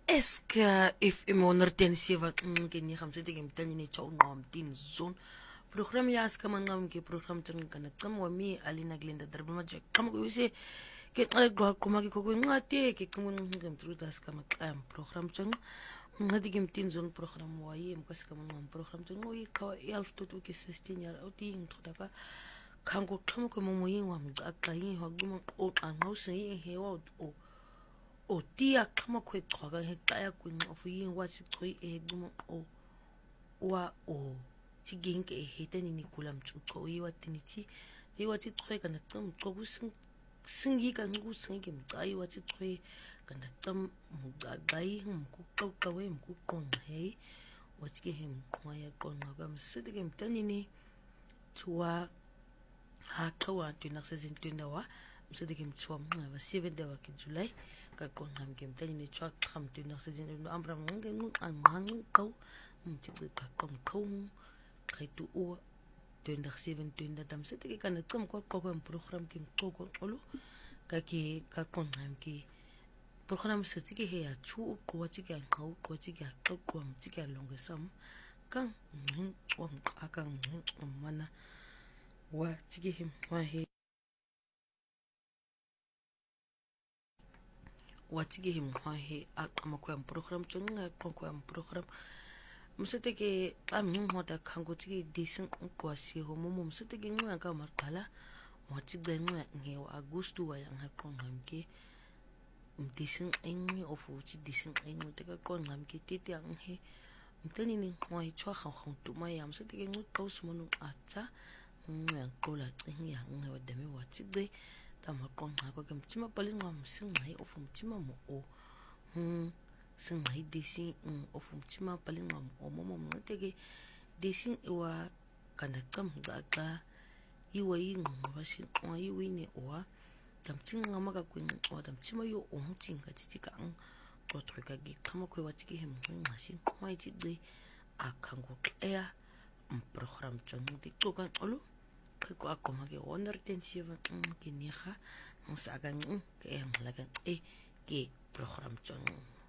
Eska if imondertensiva ngeni khamsete ke mtanye ne cha unqom tin zone program ya ska manqam ke program tsin kana qamwa mi alina glenda darbama je qam ko ise ke qaqwa qoma ke ko nqate ke qmun ngem truda ska maqam program tsin ngadi ke mtin zone program waye mkaska manqam program tsin ngoyi ka yalf to ke 16 yar oti ngtaka kango qam ko momoyin wa mqaqayin ho quma o qanqosin he wa o tia kama kwe twaga he kaya kwe ngofu yin wa si tsui e duma wa o ti genke e heta ni nikula mchuko yi wa tiniti yi wa ti tsui kana tam tsogu singi ka ngu singi mtsai wa ti tsui kana tam mgagai mkuko kawe mkuko he wa ti ke he mkwa ya kona ga msidi ke mtani ni tuwa ha kawa tunak sezin tunawa msidi ke mchwa mwa 7 dawa ki Julai kakon ham kem tani ni chwa kham tu nak se jin ambra nge ngu ang kau mti ka kom kau khaitu o tu ndak 7 tu ndak dam se te kan tsam ko program kim ko olu ka ki ka kon ham ki program se ti ke he ya chu ko ti ke kau ko ti ke ko mti ke longe sam kan wa akan mana wa ti ke him wa he watigi him he amakwa program chunga konkwa program musete ke amhin hoda kango tigi disin ko si ho momo musete ke ngwa ka markala wati denwa nge wa agustu wa yang hakon hamke disin engi ofu ti disin engi te ka kon hamke tete ang he mtani ni ngwa hi chwa khon tu ma ya musete ke ngut kaus monu acha ngwa kola tsingi ya ngwa deme wati de tamakon ha ko mtima pali ngam singai ofu mtima mo o singai desi ofu mtima pali ngam o momo mtege desi wa kana kam ga iwa yinga bashi o iwi ne o tamtinga maga kwin o tamtima yo o mtinga titika an ko truka gi kama ko watiki hem ngasi ko iti de akango kea program chonti tokan olu ko akoma ke wondertensiva ke niha ng sagang ke ang lagan ke program chon